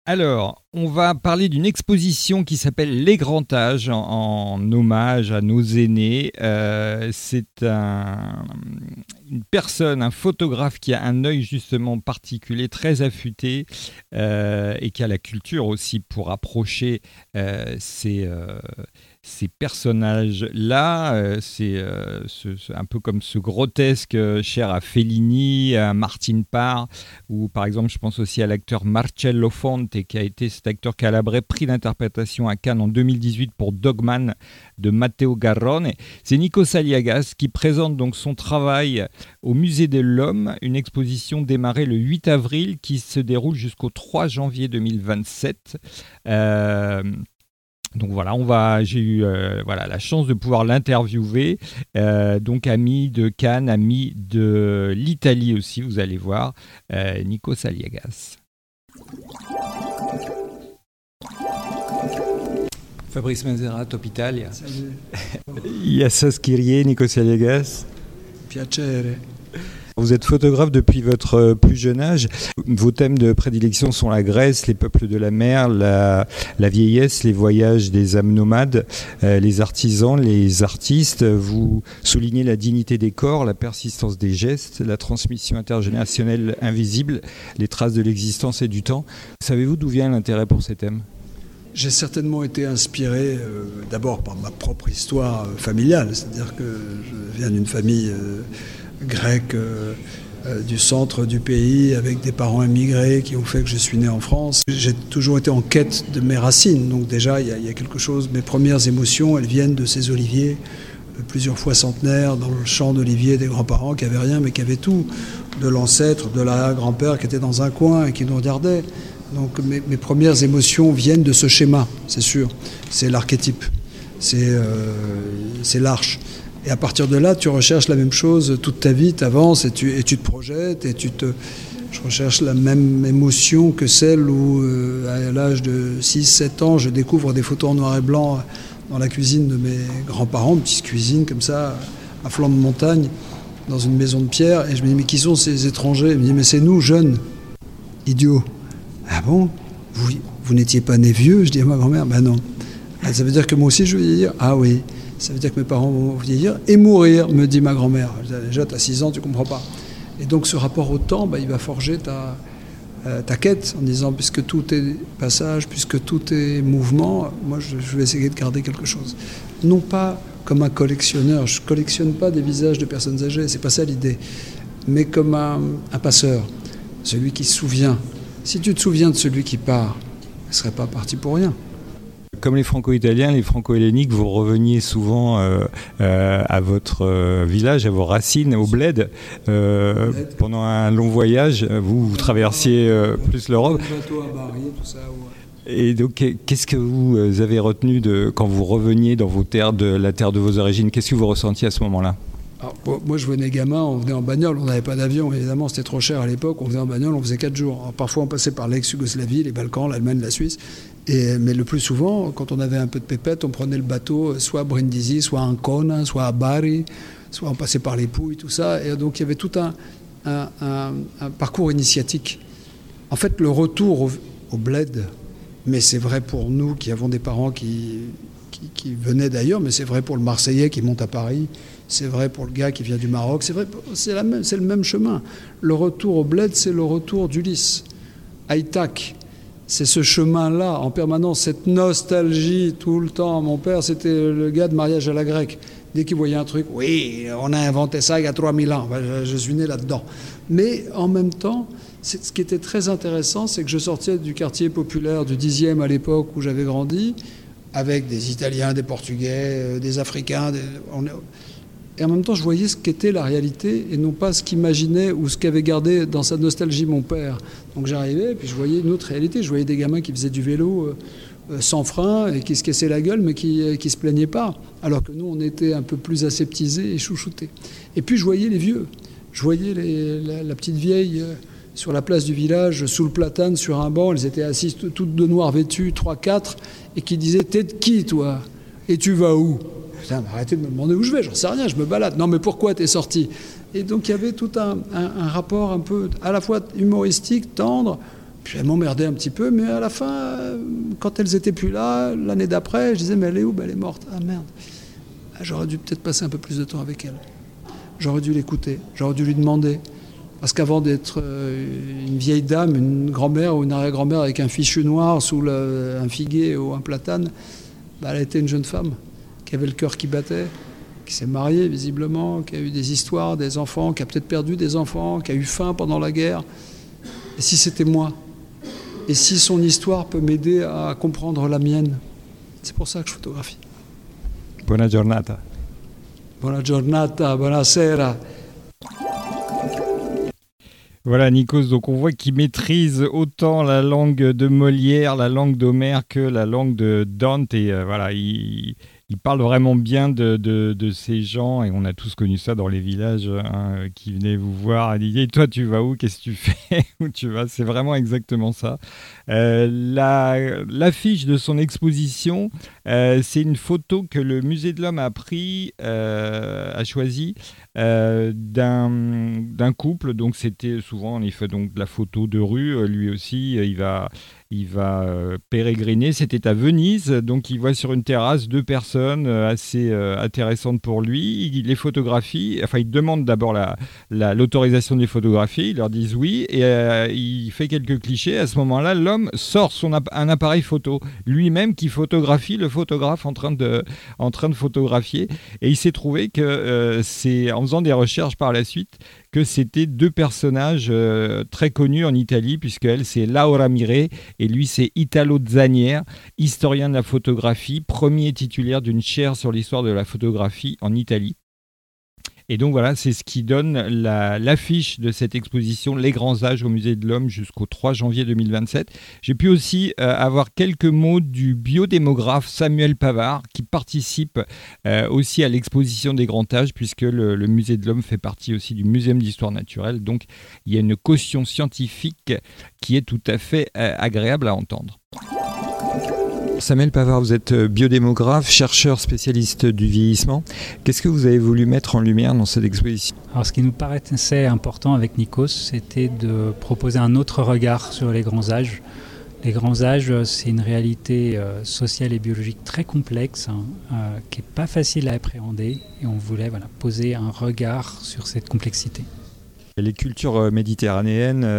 Alors, on va parler d'une exposition qui s'appelle Les Grands Âges, en hommage à nos aînés. C'est une personne, un photographe qui a un œil justement particulier, très affûté, et qui a la culture aussi pour approcher ces personnages-là. C'est un peu comme ce grotesque cher à Fellini, à Martin Parr, ou par exemple je pense aussi à l'acteur Marcello Fonte, qui a été cet acteur calabré, prix d'interprétation à Cannes en 2018 pour Dogman de Matteo Garrone. C'est Nikos Aliagas qui présente donc son travail au Musée de l'Homme, une exposition démarrée le 8 avril qui se déroule jusqu'au 3 janvier 2027. Donc voilà, j'ai eu la chance de pouvoir l'interviewer. Donc ami de Cannes, ami de l'Italie aussi, vous allez voir, Nikos Aliagas. Fabrice Manzera, Top Italia. Salut. Yassas Kyrie, Nikos Aliagas. Piacere. Vous êtes photographe depuis votre plus jeune âge. Vos thèmes de prédilection sont la Grèce, les peuples de la mer, la vieillesse, les voyages des âmes nomades, les artisans, les artistes. Vous soulignez la dignité des corps, la persistance des gestes, la transmission intergénérationnelle invisible, les traces de l'existence et du temps. Savez-vous d'où vient l'intérêt pour ces thèmes ? J'ai certainement été inspiré d'abord par ma propre histoire familiale, c'est-à-dire que je viens d'une famille grecque du centre du pays avec des parents immigrés qui ont fait que je suis né en France. J'ai toujours été en quête de mes racines, donc déjà il y a quelque chose, mes premières émotions elles viennent de ces oliviers plusieurs fois centenaires dans le champ d'olivier des grands-parents qui n'avaient rien mais qui avaient tout, de l'ancêtre, de l'arrière-grand-père qui était dans un coin et qui nous regardait. Donc mes premières émotions viennent de ce schéma, c'est sûr. C'est l'archétype, c'est l'arche. Et à partir de là, tu recherches la même chose toute ta vie, tu avances et tu te projettes et je recherche la même émotion que celle où, à l'âge de 6-7 ans, je découvre des photos en noir et blanc dans la cuisine de mes grands-parents, une petite cuisine comme ça, à flanc de montagne, dans une maison de pierre. Et je me dis, mais qui sont ces étrangers ? Il me dit, mais c'est nous, jeunes, idiots. Ah bon ? Vous n'étiez pas né vieux ? Je dis à ma grand-mère, ben non. Ah, ça veut dire que moi aussi je vais vieillir ? Ah oui. Ça veut dire que mes parents vont vieillir et mourir, me dit ma grand-mère. Déjà, tu as 6 ans, tu ne comprends pas. Et donc ce rapport au temps, il va forger ta quête en disant, puisque tout est passage, puisque tout est mouvement, moi je vais essayer de garder quelque chose. Non pas comme un collectionneur, je ne collectionne pas des visages de personnes âgées, c'est pas ça l'idée, mais comme un passeur, celui qui se souvient. Si tu te souviens de celui qui part, il ne serait pas parti pour rien. Comme les franco-italiens, les franco-helléniques, vous reveniez souvent à votre village, à vos racines, au bled. Pendant un long voyage, vous traversiez plus l'Europe. Bateau à Bari, tout ça, ouais. Et donc, qu'est-ce que vous avez retenu quand vous reveniez dans vos terres, de la terre de vos origines ? Qu'est-ce que vous ressentiez à ce moment-là ? Alors, moi, je venais gamin, on venait en bagnole, on n'avait pas d'avion, évidemment, c'était trop cher à l'époque, on venait en bagnole, on faisait 4 jours. Alors, parfois, on passait par l'ex-Yougoslavie, les Balkans, l'Allemagne, la Suisse, mais le plus souvent, quand on avait un peu de pépette, on prenait le bateau, soit à Brindisi, soit à Ancona, soit à Bari, soit on passait par les Pouilles, tout ça, et donc il y avait tout un parcours initiatique. En fait, le retour au bled, mais c'est vrai pour nous qui avons des parents qui venaient d'ailleurs, mais c'est vrai pour le Marseillais qui monte à Paris, c'est vrai pour le gars qui vient du Maroc, c'est vrai, c'est le même chemin. Le retour au bled, c'est le retour d'Ulysse, à Ithaque. C'est ce chemin-là, en permanence, cette nostalgie tout le temps. Mon père, c'était le gars de mariage à la grecque. Dès qu'il voyait un truc, oui, on a inventé ça il y a 3000 ans. Je suis né là-dedans. Mais en même temps, ce qui était très intéressant, c'est que je sortais du quartier populaire du 10e à l'époque où j'avais grandi, avec des Italiens, des Portugais, des Africains. Et en même temps, je voyais ce qu'était la réalité et non pas ce qu'imaginait ou ce qu'avait gardé dans sa nostalgie mon père. Donc j'arrivais et puis je voyais une autre réalité. Je voyais des gamins qui faisaient du vélo sans frein et qui se cassaient la gueule mais qui se plaignaient pas. Alors que nous, on était un peu plus aseptisés et chouchoutés. Et puis je voyais les vieux. Je voyais la petite vieille sur la place du village, sous le platane, sur un banc. Elles étaient assises toutes de noir vêtues, 3-4, et qui disaient « T'es de qui, toi ? Et tu vas où ?» Putain, arrêtez de me demander où je vais, j'en sais rien, je me balade. Non, mais pourquoi t'es sorti ? Et donc il y avait tout un rapport un peu à la fois humoristique, tendre, Puis elles m'emmerdaient un petit peu, mais à la fin, quand elles étaient plus là, l'année d'après, je disais, mais elle est où? Elle est morte. Ah merde. J'aurais dû peut-être passer un peu plus de temps avec elle. J'aurais dû l'écouter, j'aurais dû lui demander. Parce qu'avant d'être une vieille dame, une grand-mère ou une arrière-grand-mère avec un fichu noir sous un figuier ou un platane, elle était une jeune femme qui avait le cœur qui battait, qui s'est mariée visiblement, qui a eu des histoires, des enfants, qui a peut-être perdu des enfants, qui a eu faim pendant la guerre. Et si c'était moi? Et si son histoire peut m'aider à comprendre la mienne? C'est pour ça que je photographie. Buona giornata. Buona giornata, buonasera. Voilà Nikos, donc on voit qu'il maîtrise autant la langue de Molière, la langue d'Homère que la langue de Dante. Et voilà, il parle vraiment bien de ces gens, et on a tous connu ça dans les villages, qui venaient vous voir et disaient « Toi, tu vas où? Qu'est-ce que tu fais? Où tu vas ?» C'est vraiment exactement ça. L'affiche de son exposition, c'est une photo que le Musée de l'Homme a choisi d'un couple. Donc c'était souvent, il fait donc de la photo de rue. Lui aussi, il va pérégriner. C'était à Venise, donc il voit sur une terrasse deux personnes assez intéressantes pour lui. Il les photographie, enfin il demande d'abord l'autorisation de les photographier, ils leur disent oui, et il fait quelques clichés. À ce moment-là, l'homme sort un appareil photo, lui-même qui photographie le photographe en train de photographier, et il s'est trouvé que c'est en faisant des recherches par la suite que c'était deux personnages très connus en Italie, puisque elle c'est Laura Miré et lui c'est Italo Zanier, historien de la photographie, premier titulaire d'une chaire sur l'histoire de la photographie en Italie. Et donc voilà, c'est ce qui donne l'affiche de cette exposition Les Grands Âges au Musée de l'Homme jusqu'au 3 janvier 2027. J'ai pu aussi avoir quelques mots du biodémographe Samuel Pavard qui participe aussi à l'exposition des Grands Âges, puisque le Musée de l'Homme fait partie aussi du Muséum d'Histoire Naturelle. Donc il y a une caution scientifique qui est tout à fait agréable à entendre. Samuel Pavard, vous êtes biodémographe, chercheur spécialiste du vieillissement. Qu'est-ce que vous avez voulu mettre en lumière dans cette exposition ? Alors, ce qui nous paraissait important avec Nikos, c'était de proposer un autre regard sur les grands âges. Les grands âges, c'est une réalité sociale et biologique très complexe, qui n'est pas facile à appréhender, et on voulait poser un regard sur cette complexité. Les cultures méditerranéennes